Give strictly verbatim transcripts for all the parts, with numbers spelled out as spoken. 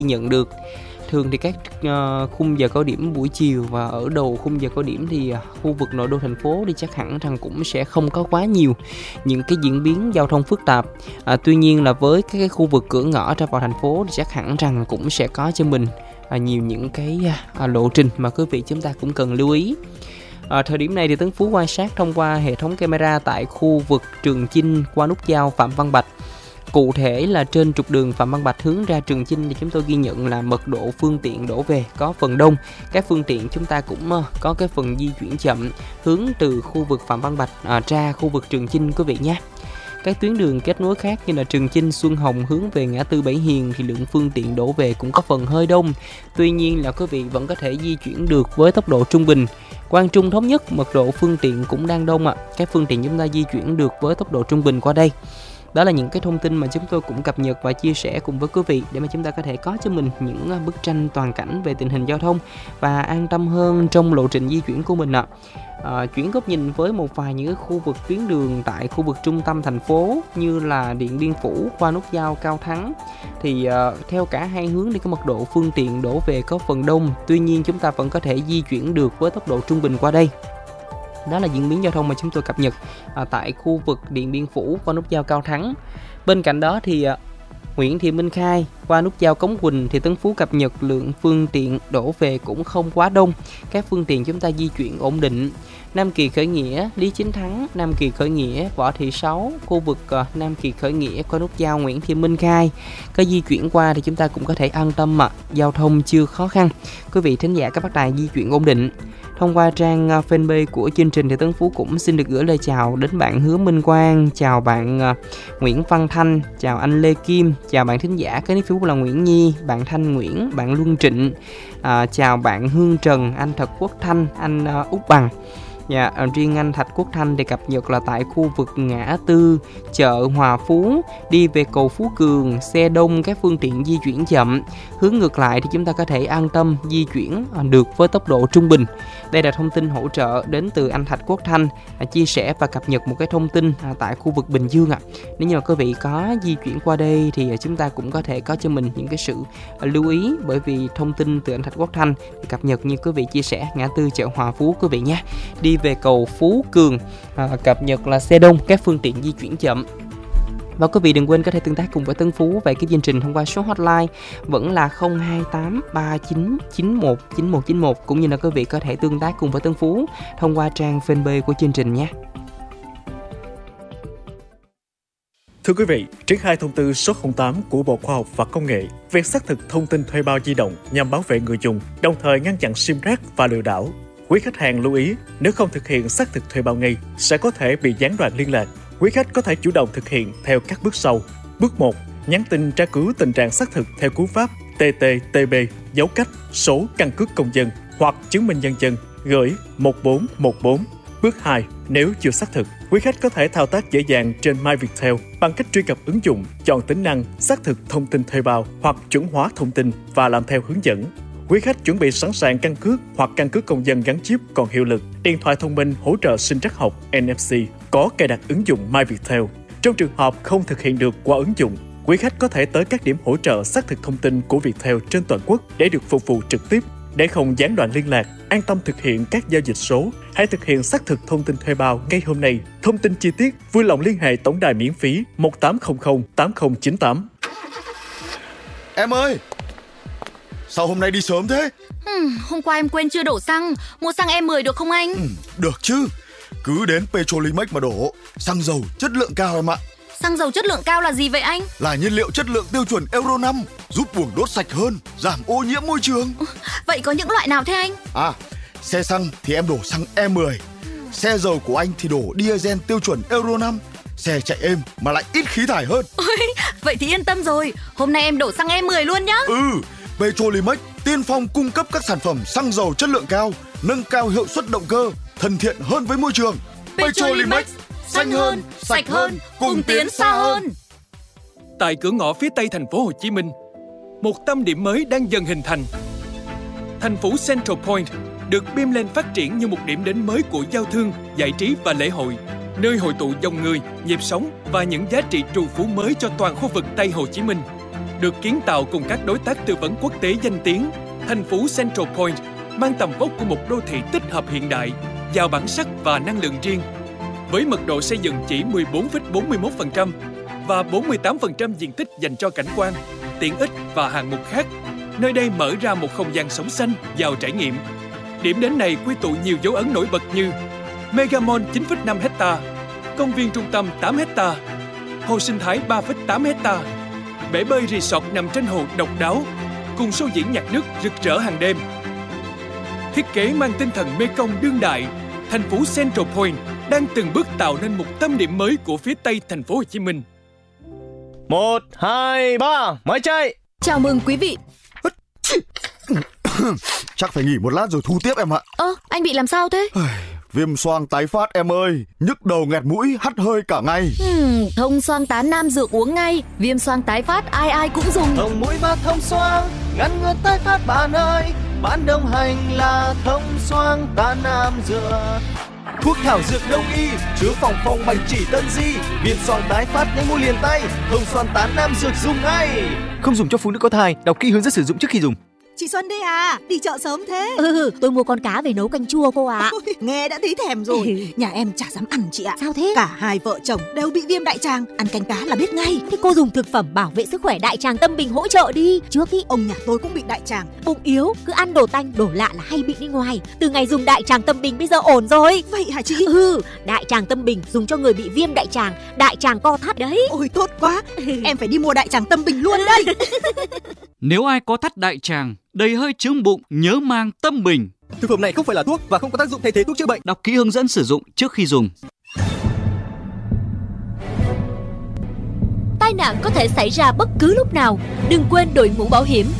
nhận được. Thường thì các uh, khung giờ cao điểm buổi chiều và ở đầu khung giờ cao điểm thì uh, khu vực nội đô thành phố thì chắc hẳn rằng cũng sẽ không có quá nhiều những cái diễn biến giao thông phức tạp. Uh, tuy nhiên là với các cái khu vực cửa ngõ ra vào thành phố thì chắc hẳn rằng cũng sẽ có cho mình uh, nhiều những cái uh, lộ trình mà quý vị chúng ta cũng cần lưu ý. À, thời điểm này thì Tấn Phú quan sát thông qua hệ thống camera tại khu vực Trường Chinh qua nút giao Phạm Văn Bạch. Cụ thể là trên trục đường Phạm Văn Bạch hướng ra Trường Chinh thì chúng tôi ghi nhận là mật độ phương tiện đổ về có phần đông. Các phương tiện chúng ta cũng uh, có cái phần di chuyển chậm hướng từ khu vực Phạm Văn Bạch uh, ra khu vực Trường Chinh quý vị nhé. Các tuyến đường kết nối khác như là Trường Chinh, Xuân Hồng hướng về ngã tư Bảy Hiền thì lượng phương tiện đổ về cũng có phần hơi đông. Tuy nhiên là quý vị vẫn có thể di chuyển được với tốc độ trung bình. Quang Trung Thống Nhất mật độ phương tiện cũng đang đông ạ. À. Các phương tiện chúng ta di chuyển được với tốc độ trung bình qua đây. Đó là những cái thông tin mà chúng tôi cũng cập nhật và chia sẻ cùng với quý vị để mà chúng ta có thể có cho mình những bức tranh toàn cảnh về tình hình giao thông và an tâm hơn trong lộ trình di chuyển của mình ạ. À, chuyển góc nhìn với một vài những khu vực tuyến đường tại khu vực trung tâm thành phố như là Điện Biên Phủ qua nút giao Cao Thắng thì uh, theo cả hai hướng thì có mật độ phương tiện đổ về có phần đông, tuy nhiên chúng ta vẫn có thể di chuyển được với tốc độ trung bình qua đây. Đó là diễn biến giao thông mà chúng tôi cập nhật à, tại khu vực Điện Biên Phủ qua nút giao Cao Thắng. Bên cạnh đó thì à, Nguyễn Thị Minh Khai qua nút giao Cống Quỳnh thì Tấn Phú cập nhật lượng phương tiện đổ về cũng không quá đông. Các phương tiện chúng ta di chuyển ổn định. Nam Kỳ Khởi Nghĩa, Lý Chính Thắng, Nam Kỳ Khởi Nghĩa, Võ Thị Sáu, khu vực uh, Nam Kỳ Khởi Nghĩa qua nút giao Nguyễn Thị Minh Khai. Có di chuyển qua thì chúng ta cũng có thể an tâm mà giao thông chưa khó khăn. Quý vị thính giả các bác đài di chuyển ổn định. Thông qua trang uh, fanpage của chương trình thì Tấn Phú cũng xin được gửi lời chào đến bạn Hứa Minh Quang, chào bạn uh, Nguyễn Văn Thanh, chào anh Lê Kim, chào bạn thính giả cái nick Facebook là Nguyễn Nhi, bạn Thanh Nguyễn, bạn Luân Trịnh, uh, chào bạn Hương Trần, anh Thật Quốc Thanh, anh uh, Út Bằng. Dạ, riêng anh Thạch Quốc Thanh thì cập nhật là tại khu vực ngã tư chợ Hòa Phú, đi về cầu Phú Cường, xe đông, các phương tiện di chuyển chậm. Hướng ngược lại thì chúng ta có thể an tâm di chuyển được với tốc độ trung bình. Đây là thông tin hỗ trợ đến từ anh Thạch Quốc Thanh chia sẻ và cập nhật một cái thông tin tại khu vực Bình Dương ạ. Nếu như mà quý vị có di chuyển qua đây thì chúng ta cũng có thể có cho mình những cái sự lưu ý, bởi vì thông tin từ anh Thạch Quốc Thanh cập nhật như quý vị chia sẻ ngã tư chợ Hòa Phú quý vị nhé. Đi về cầu Phú Cường à, cập nhật là xe đông, các phương tiện di chuyển chậm. Và quý vị đừng quên có thể tương tác cùng với Tấn Phú về cái chương trình thông qua số hotline vẫn là không hai tám ba chín chín một chín một chín một, cũng như là quý vị có thể tương tác cùng với Tấn Phú thông qua trang fanpage của chương trình nhé. Thưa quý vị, triển khai thông tư số không tám của Bộ Khoa học và Công nghệ về xác thực thông tin thuê bao di động nhằm bảo vệ người dùng, đồng thời ngăn chặn sim rác và lừa đảo. Quý khách hàng lưu ý, nếu không thực hiện xác thực thuê bao ngay, sẽ có thể bị gián đoạn liên lạc. Quý khách có thể chủ động thực hiện theo các bước sau. Bước một. Nhắn tin tra cứu tình trạng xác thực theo cú pháp tê tê tê bê, dấu cách, số căn cước công dân hoặc chứng minh nhân dân, gửi một bốn một bốn. Bước hai. Nếu chưa xác thực, quý khách có thể thao tác dễ dàng trên MyViettel bằng cách truy cập ứng dụng, chọn tính năng xác thực thông tin thuê bao hoặc chuẩn hóa thông tin và làm theo hướng dẫn. Quý khách chuẩn bị sẵn sàng căn cước hoặc căn cước công dân gắn chip còn hiệu lực, điện thoại thông minh hỗ trợ sinh trắc học en ép xê, có cài đặt ứng dụng MyViettel. Trong trường hợp không thực hiện được qua ứng dụng, quý khách có thể tới các điểm hỗ trợ xác thực thông tin của Viettel trên toàn quốc để được phục vụ trực tiếp. Để không gián đoạn liên lạc, an tâm thực hiện các giao dịch số, hãy thực hiện xác thực thông tin thuê bao ngay hôm nay. Thông tin chi tiết vui lòng liên hệ tổng đài miễn phí một tám không không tám không chín tám. Em ơi! Sao hôm nay đi sớm thế? Ừ, hôm qua em quên chưa đổ xăng. Mua xăng E mười được không anh? Ừ, được chứ. Cứ đến Petrolimex mà đổ. Xăng dầu chất lượng cao em ạ. Xăng dầu chất lượng cao là gì vậy anh? Là nhiên liệu chất lượng tiêu chuẩn Euro năm, giúp buồng đốt sạch hơn, giảm ô nhiễm môi trường. Vậy có những loại nào thế anh? À, xe xăng thì em đổ xăng E mười. Xe dầu của anh thì đổ diesel tiêu chuẩn Euro năm. Xe chạy êm mà lại ít khí thải hơn. Ôi, vậy thì yên tâm rồi. Hôm nay em đổ xăng E mười luôn nhá. Ừ, Petrolimex tiên phong cung cấp các sản phẩm xăng dầu chất lượng cao, nâng cao hiệu suất động cơ, thân thiện hơn với môi trường. Petrolimex, xanh hơn, sạch hơn, cùng tiến xa hơn. Tại cửa ngõ phía Tây thành phố Hồ Chí Minh, một tâm điểm mới đang dần hình thành. Thành phố Central Point được bim lên phát triển như một điểm đến mới của giao thương, giải trí và lễ hội, nơi hội tụ dòng người, nhịp sống và những giá trị trù phú mới cho toàn khu vực Tây Hồ Chí Minh. được kiến tạo cùng các đối tác tư vấn quốc tế danh tiếng, thành phố Central Point mang tầm vóc của một đô thị tích hợp hiện đại, giàu bản sắc và năng lượng riêng. Với mật độ xây dựng chỉ mười bốn phẩy bốn mươi mốt phần trăm và bốn mươi tám phần trăm diện tích dành cho cảnh quan, tiện ích và hạng mục khác, nơi đây mở ra một không gian sống xanh, giàu trải nghiệm. Điểm đến này quy tụ nhiều dấu ấn nổi bật như Mega Mall chín phẩy năm hecta, công viên trung tâm tám hecta, hồ sinh thái ba phẩy tám hecta, bể bơi resort nằm trên hồ độc đáo, cùng show diễn nhạc nước rực rỡ hàng đêm. Thiết kế mang tinh thần Mekong đương đại, thành phố Central Point đang từng bước tạo nên một tâm điểm mới của phía Tây thành phố Hồ Chí Minh. Một, hai, ba, máy chạy. Chào mừng quý vị. Chắc phải nghỉ một lát rồi thu tiếp em ạ. Ơ, anh bị làm sao thế? Viêm xoang tái phát em ơi. Nhức đầu nghẹt mũi, hắt hơi cả ngày. Hmm, thông xoang tán nam dược uống ngay. Viêm xoang tái phát ai ai cũng dùng. Thông mũi và thông xoang, ngăn ngừa tái phát bạn ơi. Bạn đồng hành là thông xoang tán nam dược. Thuốc thảo dược đông y, chứa phòng phòng bạch chỉ tân di. Viêm xoang tái phát nhanh mua liền tay. Thông xoang tán nam dược dùng ngay. Không dùng cho phụ nữ có thai, đọc kỹ hướng dẫn sử dụng trước khi dùng. Chị Xuân đây à, đi chợ sớm thế? Ừ, tôi mua con cá về nấu canh chua cô ạ. À. Ôi, nghe đã thấy thèm rồi. Nhà em chả dám ăn chị ạ. Sao thế? Cả hai vợ chồng đều bị viêm đại tràng, ăn canh cá là biết ngay. Thế cô dùng thực phẩm bảo vệ sức khỏe đại tràng Tâm Bình hỗ trợ đi. Trước ý ông nhà tôi cũng bị đại tràng. Bụng yếu, cứ ăn đồ tanh, đồ lạ là hay bị đi ngoài. Từ ngày dùng đại tràng Tâm Bình bây giờ ổn rồi. Vậy hả chị? Ừ, đại tràng Tâm Bình dùng cho người bị viêm đại tràng, đại tràng co thắt đấy. Ôi tốt quá, em phải đi mua đại tràng Tâm Bình luôn đây. Nếu ai có thắt đại tràng, đầy hơi chướng bụng, nhớ mang Tâm Bình. Thực phẩm này không phải là thuốc và không có tác dụng thay thế thuốc chữa bệnh. Đọc kỹ hướng dẫn sử dụng trước khi dùng. Tai nạn có thể xảy ra bất cứ lúc nào, đừng quên đội mũ bảo hiểm.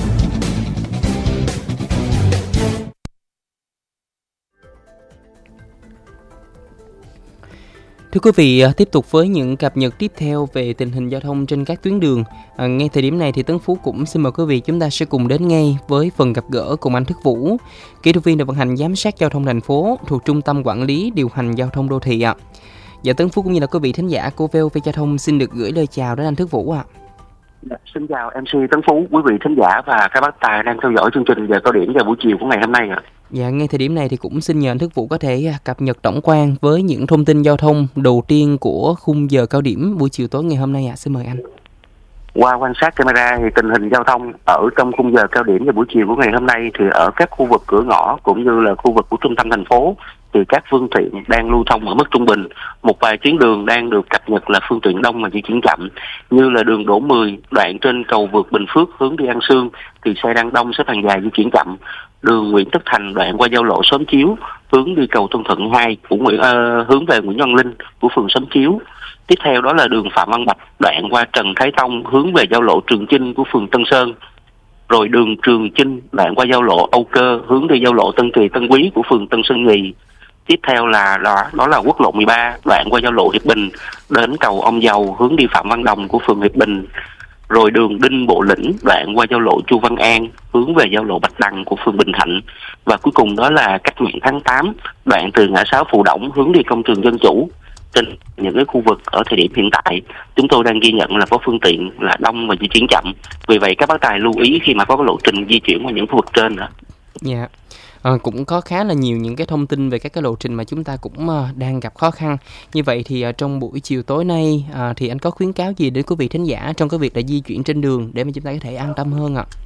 Thưa quý vị, tiếp tục với những cập nhật tiếp theo về tình hình giao thông trên các tuyến đường. À, ngay thời điểm này thì Tấn Phú cũng xin mời quý vị chúng ta sẽ cùng đến ngay với phần gặp gỡ cùng anh Thức Vũ, kỹ thuật viên đội vận hành giám sát giao thông thành phố thuộc Trung tâm Quản lý Điều hành Giao thông Đô thị ạ. À. Dạ, Tấn Phú cũng như là quý vị thính giả của vê o vê Giao thông xin được gửi lời chào đến anh Thức Vũ ạ. À. Xin chào em xê Tấn Phú, quý vị thính giả và các bác tài đang theo dõi chương trình giờ cao điểm vào buổi chiều của ngày hôm nay ạ. À. Dạ, ngay thời điểm này thì cũng xin nhờ anh Thức Vũ có thể cập nhật tổng quan với những thông tin giao thông đầu tiên của khung giờ cao điểm buổi chiều tối ngày hôm nay ạ. À. Xin mời anh. Qua quan sát camera thì tình hình giao thông ở trong khung giờ cao điểm vào buổi chiều của ngày hôm nay thì ở các khu vực cửa ngõ cũng như là khu vực của trung tâm thành phố thì các phương tiện đang lưu thông ở mức trung bình. Một vài tuyến đường đang được cập nhật là phương tiện đông mà di chuyển chậm, như là đường Đỗ Mười đoạn trên cầu vượt Bình Phước hướng đi An Sương thì xe đang đông xếp hàng dài di chuyển chậm. Đường Nguyễn Tất Thành đoạn qua giao lộ Xóm Chiếu hướng đi cầu Tân Thuận hai của Nguyễn uh, hướng về Nguyễn Văn Linh của phường Xóm Chiếu. Tiếp theo đó là đường Phạm Văn Bạch đoạn qua Trần Thái Tông hướng về giao lộ Trường Chinh của phường Tân Sơn. Rồi đường Trường Chinh đoạn qua giao lộ Âu Cơ hướng đi giao lộ Tân Kỳ Tân Quý của phường Tân Sơn Nhì. Tiếp theo là đó, đó là quốc lộ mười ba đoạn qua giao lộ Hiệp Bình đến cầu Ông Dầu hướng đi Phạm Văn Đồng của phường Hiệp Bình. Rồi đường Đinh Bộ Lĩnh đoạn qua giao lộ Chu Văn An hướng về giao lộ Bạch Đằng của phường Bình Thạnh. Và cuối cùng đó là cách mạng tháng tám đoạn từ ngã sáu Phù Đổng hướng đi công trường Dân Chủ. Trên những cái khu vực ở thời điểm hiện tại chúng tôi đang ghi nhận là có phương tiện là đông và di chuyển chậm. Vì vậy các bác tài lưu ý khi mà có cái lộ trình di chuyển qua những khu vực trên nữa. Dạ. Yeah. À, cũng có khá là nhiều những cái thông tin về các cái lộ trình mà chúng ta cũng uh, đang gặp khó khăn. Như vậy thì uh, trong buổi chiều tối nay uh, thì anh có khuyến cáo gì đến quý vị thính giả trong cái việc là di chuyển trên đường để mà chúng ta có thể an tâm hơn ạ?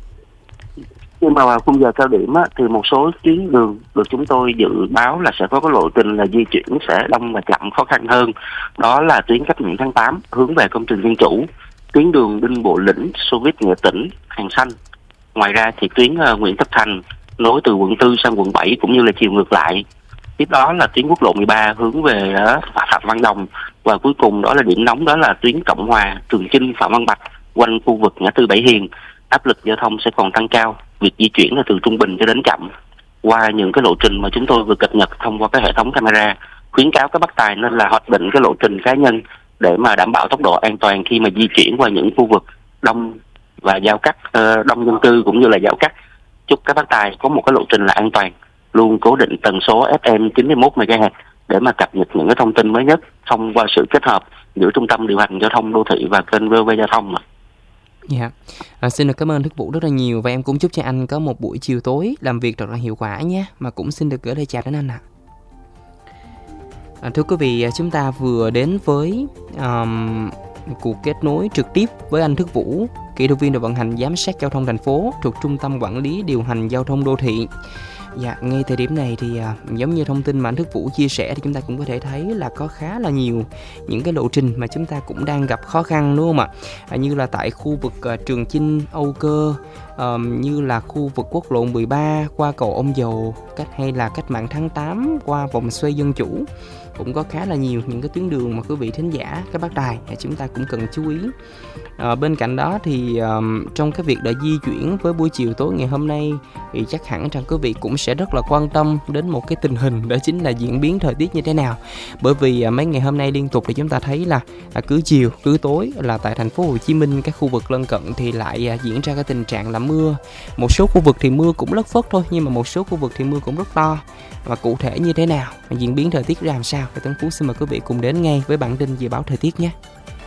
Khi mà vào khung giờ cao điểm á, thì một số tuyến đường được chúng tôi dự báo là sẽ có cái lộ trình là di chuyển sẽ đông và chậm khó khăn hơn. Đó là tuyến cách mạng tháng tám hướng về công trình Dân Chủ, tuyến đường Đinh Bộ Lĩnh, Xô Viết Nghĩa Tỉnh, Hàng Xanh. Ngoài ra thì tuyến uh, Nguyễn Tất Thành nối từ quận tư sang quận bảy cũng như là chiều ngược lại. Tiếp đó là tuyến quốc lộ mười ba hướng về uh, Phạm Văn Đồng. Và cuối cùng đó là điểm nóng đó là tuyến Cộng Hòa, Trường Chinh, Phạm Văn Bạch quanh khu vực ngã tư Bảy Hiền. Áp lực giao thông sẽ còn tăng cao, việc di chuyển là từ trung bình cho đến chậm. Qua những cái lộ trình mà chúng tôi vừa cập nhật thông qua cái hệ thống camera, khuyến cáo các bác tài nên là hoạch định cái lộ trình cá nhân để mà đảm bảo tốc độ an toàn khi mà di chuyển qua những khu vực đông và giao cắt, uh, đông dân cư cũng như là giao cắt. Chúc các bác tài có một cái lộ trình là an toàn, luôn cố định tần số ép em chín mươi mốt mê ga héc để mà cập nhật những cái thông tin mới nhất thông qua sự kết hợp giữa Trung tâm Điều hành Giao thông Đô thị và kênh vê o vê Giao thông. Dạ, à, xin được cảm ơn Đức Vũ rất là nhiều và em cũng chúc cho anh có một buổi chiều tối làm việc thật là hiệu quả nhé. Mà cũng xin được gửi lời chào đến anh ạ. À, thưa quý vị, chúng ta vừa đến với um, cuộc kết nối trực tiếp với anh Đức Vũ, kỹ thuật viên đội vận hành giám sát giao thông thành phố thuộc Trung tâm Quản lý Điều hành Giao thông Đô thị. Dạ, ngay thời điểm này thì à, giống như thông tin mà anh Đức Vũ chia sẻ thì chúng ta cũng có thể thấy là có khá là nhiều những cái lộ trình mà chúng ta cũng đang gặp khó khăn, đúng không ạ? À, như là tại khu vực à, Trường Chinh, Âu Cơ, à, như là khu vực quốc lộ mười ba qua cầu Ông Dầu, cách hay là cách mạng tháng tám qua vòng xoay Dân Chủ. Cũng có khá là nhiều những cái tuyến đường mà quý vị thính giả, các bác đài chúng ta cũng cần chú ý. À, bên cạnh đó thì um, trong cái việc đã di chuyển với buổi chiều tối ngày hôm nay thì chắc hẳn rằng quý vị cũng sẽ rất là quan tâm đến một cái tình hình, đó chính là diễn biến thời tiết như thế nào. Bởi vì à, mấy ngày hôm nay liên tục thì chúng ta thấy là à, cứ chiều cứ tối là tại thành phố Hồ Chí Minh, các khu vực lân cận thì lại à, diễn ra cái tình trạng là mưa. Một số khu vực thì mưa cũng lất phất thôi, nhưng mà một số khu vực thì mưa cũng rất to. Và cụ thể như thế nào, diễn biến thời tiết ra làm sao, thì Tấn Phú xin mời quý vị cùng đến ngay với bản tin dự báo thời tiết nhé.